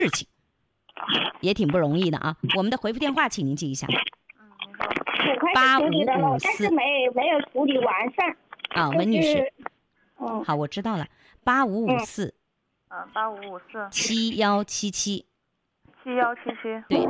事情，也挺不容易的啊。我们的回复电话，请您记一下。8554， 但是没有处理完善。 啊，文女士。好，我知道了。8554。7177。 7177。 对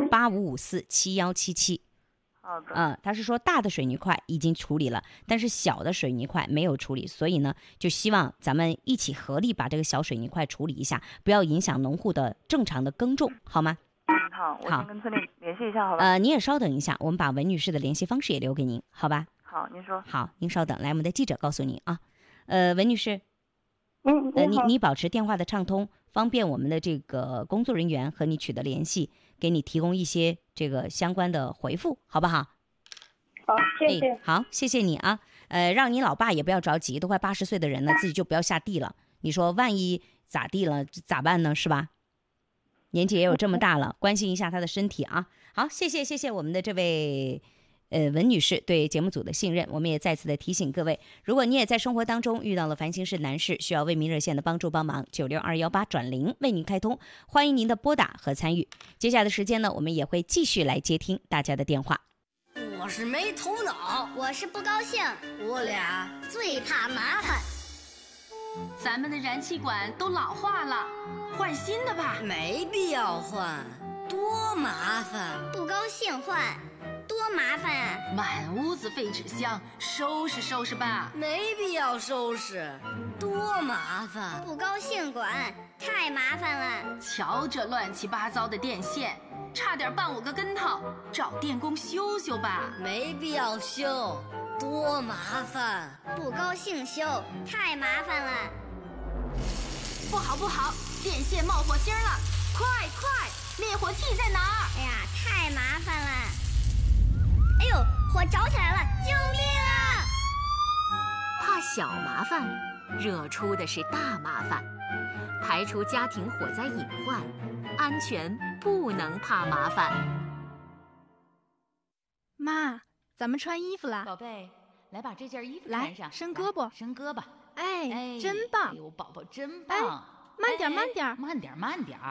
，85547177。 好的。 他是说大的水泥块已经处理了，但是小的水泥块没有处理，所以呢，就希望咱们一起合力把这个小水泥块处理一下，不要影响农户的正常的耕种，好吗？ 好，我先跟村里联系一下，好吧？ 你也稍等一下，我们把文女士的联系方式也留给您，好吧？ 好，您说。 好，您稍等，来，我们的记者告诉您啊。文女士，你保持电话的畅通，方便我们的这个工作人员和你取得联系，给你提供一些这个相关的回复，好不好？ 好，谢谢。 好，谢谢你啊。让你老爸也不要着急，都快80岁的人了，自己就不要下地了。你说万一咋地了咋办呢？是吧？年纪也有这么大了，关心一下他的身体啊。好，谢谢我们的这位文女士对节目组的信任。我们也再次的提醒各位，如果你也在生活当中遇到了烦心事难事，需要为民热线的帮助帮忙，96218转0为您开通，欢迎您的拨打和参与。接下来的时间呢，我们也会继续来接听大家的电话。 我是没头脑， 我是不高兴， 我俩最怕麻烦。 咱们的燃气管都老化了，换新的吧。 没必要换，多麻烦。 不高兴换，多麻烦啊！ 满屋子废纸箱，收拾收拾吧。 没必要收拾，多麻烦。 不高兴管，太麻烦了。 瞧这乱七八糟的电线，差点绊我个跟头，找电工修修吧。 没必要修，多麻烦。 不高兴修，太麻烦了。 不好，电线冒火星了，快，灭火器在哪儿？ 哎呀，太麻烦了。哎呦，火着起来了，救命啊！ 怕小麻烦，惹出的是大麻烦。排除家庭火灾隐患，安全不能怕麻烦。 妈，咱们穿衣服啦。 宝贝，来把这件衣服穿上， 伸胳膊， 伸胳膊。 哎，真棒！ 哎呦，宝宝真棒！ 慢点。 慢点。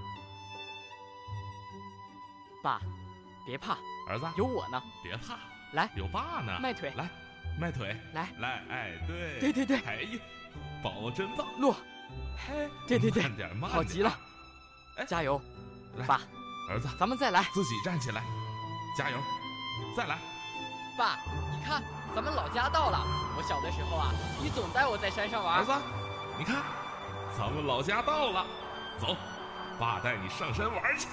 爸，别怕， 儿子有我呢。 别怕， 来， 有爸呢。 迈腿， 来，迈腿， 来， 哎， 对。 哎呀，宝宝真棒！ 落，嘿，对， 慢点， 好极了。 哎， 加油， 来， 爸， 儿子， 咱们再来， 自己站起来，加油，再来。 爸，你看，咱们老家到了。我小的时候啊，你总带我在山上玩。 儿子，你看，咱们老家到了，走，爸带你上山玩去。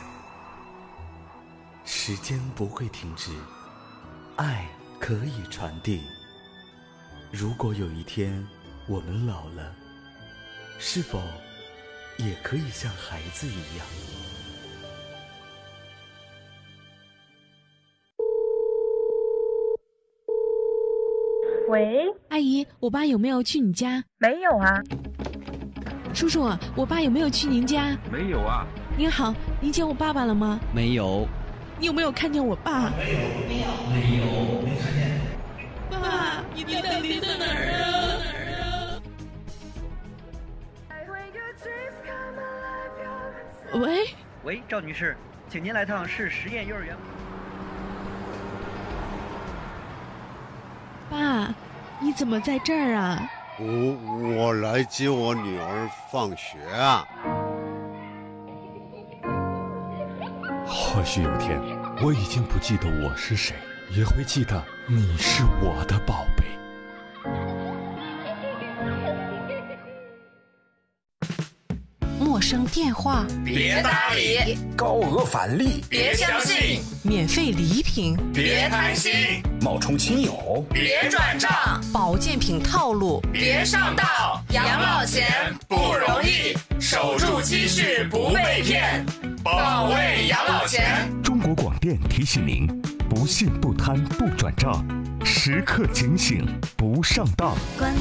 时间不会停止，爱可以传递。如果有一天我们老了，是否也可以像孩子一样？ 喂， 阿姨，我爸有没有去你家？ 没有啊。 叔叔，我爸有没有去您家？ 没有啊。 您好，您见我爸爸了吗？ 没有。 你有没有看见我爸？ 没有，没看见。 爸，你到底在哪儿啊？ 喂，赵女士，请您来趟市实验幼儿园。 爸，你怎么在这儿啊？ 我来接我女儿放学啊。 或许有天，我已经不记得我是谁，也会记得你是我的宝贝。 陌生电话别搭理， 高额返利别相信， 免费礼品别贪心， 冒充亲友别转账， 保健品套路别上当。养老钱不容易，守住积蓄不被骗，保卫养老钱。 中国广电提醒您：不信不贪不转账，时刻警醒不上当。